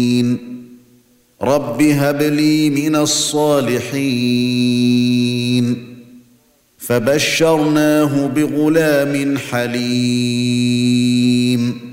رب هب لي من الصالحين فبشرناه بغلام حليم